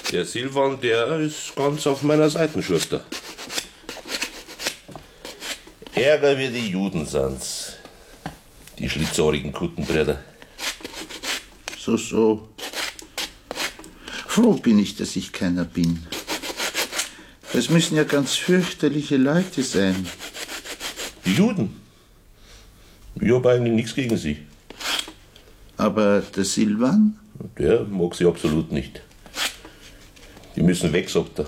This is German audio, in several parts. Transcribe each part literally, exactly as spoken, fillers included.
Der Silvan, der ist ganz auf meiner Seite, Schuster. Ärger wie die Juden sind's. Die schlitzohrigen Kuttenbrüder. So, so. Froh bin ich, dass ich keiner bin. Das müssen ja ganz fürchterliche Leute sein. Die Juden? Ich hab eigentlich nichts gegen sie. Aber der Silvan? Der mag sie absolut nicht. Die müssen weg, sagt er.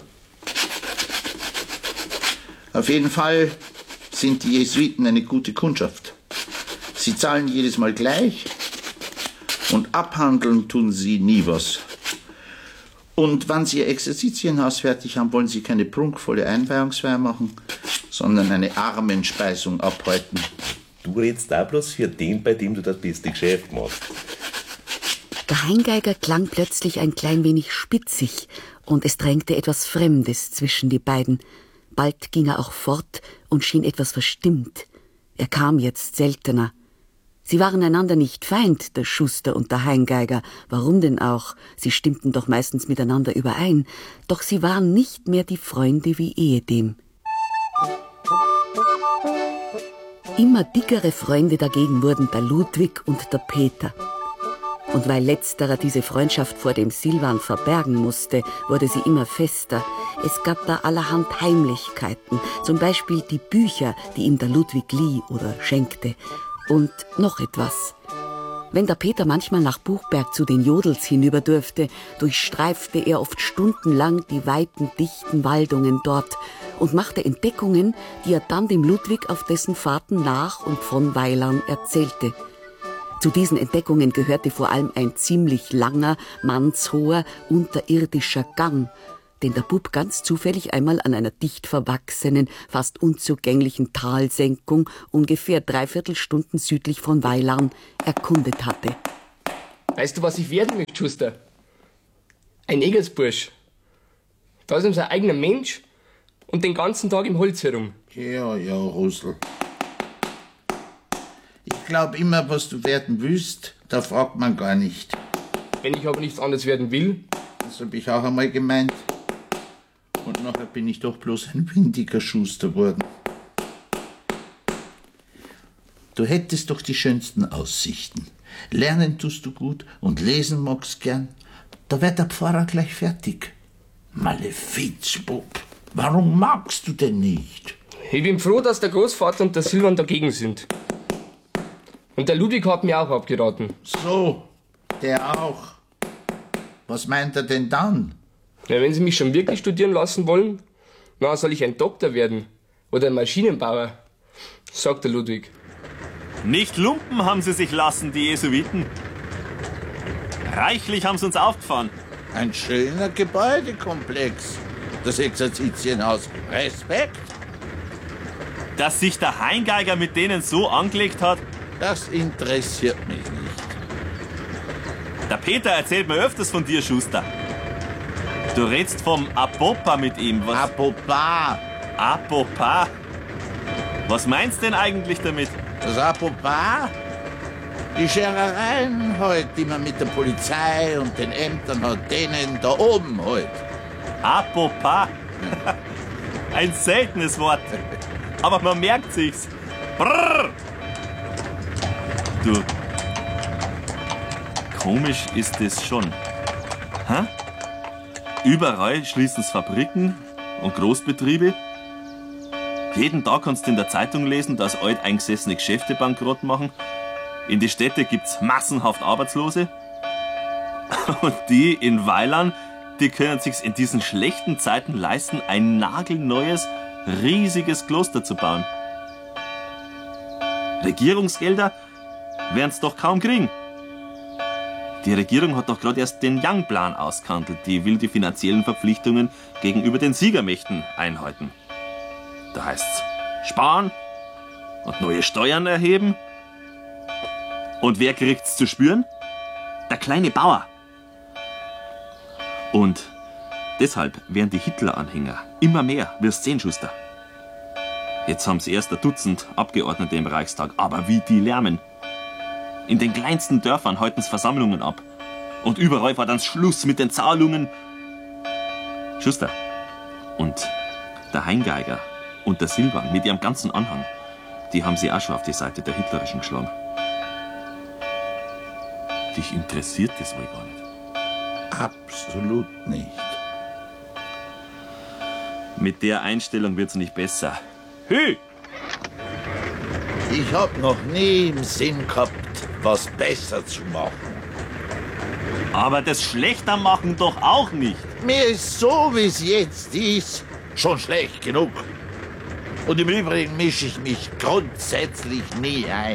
Auf jeden Fall sind die Jesuiten eine gute Kundschaft. Sie zahlen jedes Mal gleich und abhandeln tun sie nie was. Und wenn sie ihr Exerzitienhaus fertig haben, wollen sie keine prunkvolle Einweihungsfeier machen, sondern eine Armenspeisung abhalten. Du redest da bloß für den, bei dem du das beste Geschäft machst. Der Heingeiger klang plötzlich ein klein wenig spitzig und es drängte etwas Fremdes zwischen die beiden. Bald ging er auch fort und schien etwas verstimmt. Er kam jetzt seltener. Sie waren einander nicht Feind, der Schuster und der Heingeiger. Warum denn auch? Sie stimmten doch meistens miteinander überein. Doch sie waren nicht mehr die Freunde wie ehedem. Immer dickere Freunde dagegen wurden der Ludwig und der Peter. Und weil letzterer diese Freundschaft vor dem Silvan verbergen musste, wurde sie immer fester. Es gab da allerhand Heimlichkeiten, zum Beispiel die Bücher, die ihm der Ludwig lieh oder schenkte. Und noch etwas. Wenn der Peter manchmal nach Buchberg zu den Jodels hinüber durfte, durchstreifte er oft stundenlang die weiten, dichten Waldungen dort und machte Entdeckungen, die er dann dem Ludwig auf dessen Fahrten nach und von Weilern erzählte. Zu diesen Entdeckungen gehörte vor allem ein ziemlich langer, mannshoher, unterirdischer Gang, den der Bub ganz zufällig einmal an einer dicht verwachsenen, fast unzugänglichen Talsenkung ungefähr dreiviertel Stunden südlich von Weilarn erkundet hatte. Weißt du, was ich werden möchte, Schuster? Ein Egelsbursch. Da ist ihm sein eigener Mensch und den ganzen Tag im Holz herum. Ja, ja, Rosl. Ich glaube immer, was du werden willst, da fragt man gar nicht. Wenn ich aber nichts anderes werden will? Das habe ich auch einmal gemeint. Und nachher bin ich doch bloß ein windiger Schuster geworden. Du hättest doch die schönsten Aussichten. Lernen tust du gut und lesen magst gern. Da wird der Pfarrer gleich fertig. Malefiz, Bub. Warum magst du denn nicht? Ich bin froh, dass der Großvater und der Silvan dagegen sind. Und der Ludwig hat mir auch abgeraten. So, der auch. Was meint er denn dann? Ja, wenn Sie mich schon wirklich studieren lassen wollen, na, soll ich ein Doktor werden oder ein Maschinenbauer, sagt der Ludwig. Nicht lumpen haben sie sich lassen, die Jesuiten. Reichlich haben sie uns aufgefahren. Ein schöner Gebäudekomplex, das Exerzitienhaus. Respekt. Dass sich der Heingeiger mit denen so angelegt hat, das interessiert mich nicht. Der Peter erzählt mir öfters von dir, Schuster. Du redst vom Apopa mit ihm. Was? Apopa. Apopa? Was meinst du denn eigentlich damit? Das Apopa? Die Scherereien halt, die man mit der Polizei und den Ämtern hat, denen da oben halt. Apopa? Ein seltenes Wort. Aber man merkt sich's. Brrr. Du, komisch ist es schon. Hä? Überall schließen Fabriken und Großbetriebe. Jeden Tag kannst du in der Zeitung lesen, dass alteingesessene Geschäfte bankrott machen. In die Städte gibt's massenhaft Arbeitslose. Und die in Weiland, die können sich's in diesen schlechten Zeiten leisten, ein nagelneues, riesiges Kloster zu bauen. Regierungsgelder werden's doch kaum kriegen. Die Regierung hat doch gerade erst den Young-Plan ausgehandelt. Die will die finanziellen Verpflichtungen gegenüber den Siegermächten einhalten. Da heißt's sparen und neue Steuern erheben. Und wer kriegt's zu spüren? Der kleine Bauer. Und deshalb werden die Hitler-Anhänger immer mehr, wirst sehen, Schuster. Jetzt haben's erst ein Dutzend Abgeordnete im Reichstag, aber wie die lärmen. In den kleinsten Dörfern halten's Versammlungen ab. Und überall war dann Schluss mit den Zahlungen. Schuster, und der Heingeiger und der Silvan mit ihrem ganzen Anhang, die haben sie auch schon auf die Seite der Hitlerischen geschlagen. Dich interessiert das wohl gar nicht? Absolut nicht. Mit der Einstellung wird's nicht besser. Hü! Ich hab noch nie im Sinn gehabt, was besser zu machen. Aber das Schlechter machen doch auch nicht. Mir ist so, wie es jetzt ist, schon schlecht genug. Und im Übrigen mische ich mich grundsätzlich nie ein.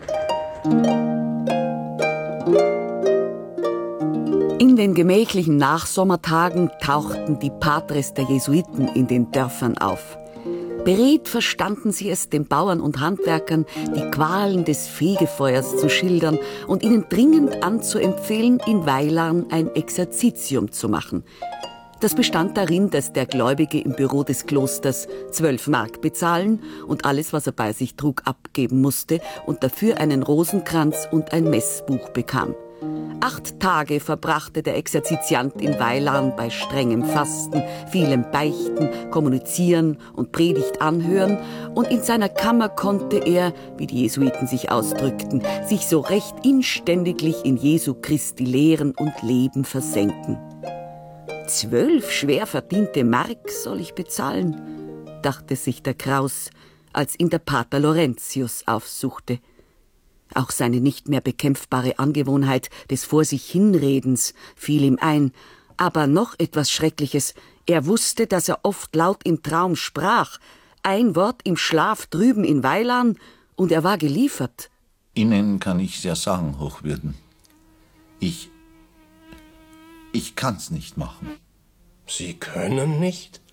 In den gemächlichen Nachsommertagen tauchten die Patres der Jesuiten in den Dörfern auf. Beredt verstanden sie es, den Bauern und Handwerkern die Qualen des Fegefeuers zu schildern und ihnen dringend anzuempfehlen, in Weilarn ein Exerzitium zu machen. Das bestand darin, dass der Gläubige im Büro des Klosters zwölf Mark bezahlen und alles, was er bei sich trug, abgeben musste und dafür einen Rosenkranz und ein Messbuch bekam. Acht Tage verbrachte der Exerzitiant in Weilarn bei strengem Fasten, vielem Beichten, Kommunizieren und Predigt anhören, und in seiner Kammer konnte er, wie die Jesuiten sich ausdrückten, sich so recht inständiglich in Jesu Christi Lehren und Leben versenken. Zwölf schwer verdiente Mark soll ich bezahlen, dachte sich der Kraus, als ihn der Pater Laurentius aufsuchte. Auch seine nicht mehr bekämpfbare Angewohnheit des Vor sich Hinredens fiel ihm ein, aber noch etwas Schreckliches, er wusste, dass er oft laut im Traum sprach, ein Wort im Schlaf drüben in Weilarn, und er war geliefert. Ihnen kann ich's ja sagen, Hochwürden. Ich... ich kann's nicht machen. Sie können nicht?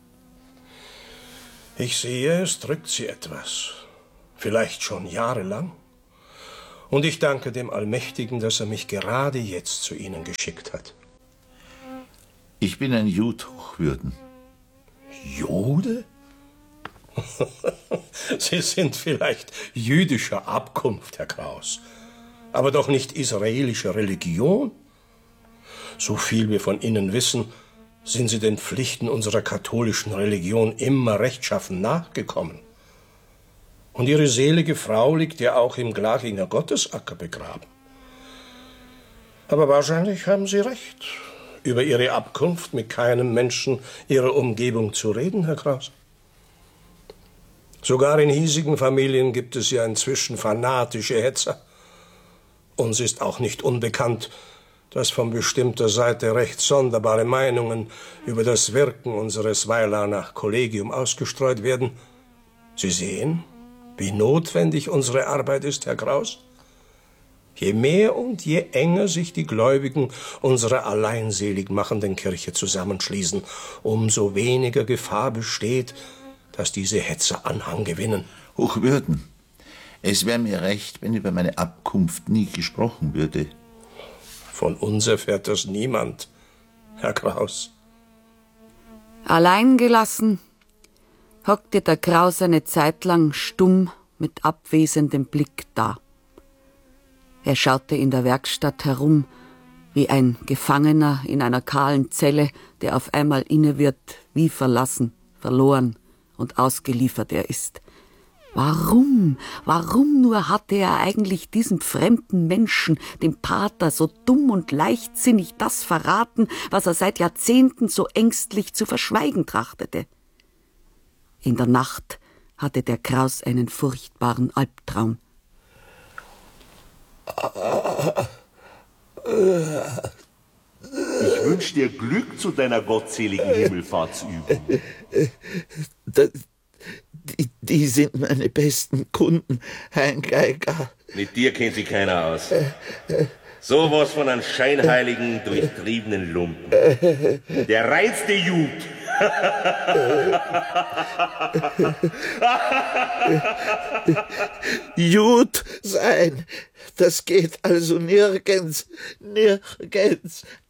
Ich sehe, es drückt Sie etwas. Vielleicht schon jahrelang. Und ich danke dem Allmächtigen, dass er mich gerade jetzt zu Ihnen geschickt hat. Ich bin ein Jude, Hochwürden. Jude? Sie sind vielleicht jüdischer Abkunft, Herr Kraus, aber doch nicht israelischer Religion. So viel wir von Ihnen wissen, sind Sie den Pflichten unserer katholischen Religion immer rechtschaffen nachgekommen. Und Ihre selige Frau liegt ja auch im Glachinger Gottesacker begraben. Aber wahrscheinlich haben Sie recht, über Ihre Abkunft mit keinem Menschen Ihrer Umgebung zu reden, Herr Kraus. Sogar in hiesigen Familien gibt es ja inzwischen fanatische Hetzer. Uns ist auch nicht unbekannt, dass von bestimmter Seite recht sonderbare Meinungen über das Wirken unseres Weilarner Kollegium ausgestreut werden. Sie sehen, wie notwendig unsere Arbeit ist, Herr Kraus. Je mehr und je enger sich die Gläubigen unserer alleinselig machenden Kirche zusammenschließen, umso weniger Gefahr besteht, dass diese Hetzer Anhang gewinnen. Hochwürden, es wäre mir recht, wenn über meine Abkunft nie gesprochen würde. Von uns erfährt das niemand, Herr Kraus. Allein gelassen hockte der Kraus eine Zeit lang stumm mit abwesendem Blick da. Er schaute in der Werkstatt herum, wie ein Gefangener in einer kahlen Zelle, der auf einmal inne wird, wie verlassen, verloren und ausgeliefert er ist. Warum, warum nur hatte er eigentlich diesem fremden Menschen, dem Pater, so dumm und leichtsinnig das verraten, was er seit Jahrzehnten so ängstlich zu verschweigen trachtete? In der Nacht hatte der Kraus einen furchtbaren Albtraum. Ich wünsche dir Glück zu deiner gottseligen Himmelfahrtsübung. Das, die, die sind meine besten Kunden, Heingeiger. Mit dir kennt sich keiner aus. Sowas von einem scheinheiligen, durchtriebenen Lumpen. Der reinste Jud. Jud sein, das geht also nirgends, nirgends.